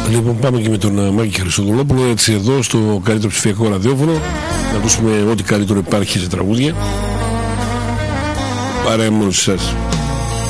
Λοιπόν, πάμε και με τον Μάκη Χριστοδουλόπουλο, έτσι εδώ στο καλύτερο ψηφιακό ραδιόφωνο, να ακούσουμε ό,τι καλύτερο υπάρχει σε τραγούδια. Παρέα μόνο σε εσάς.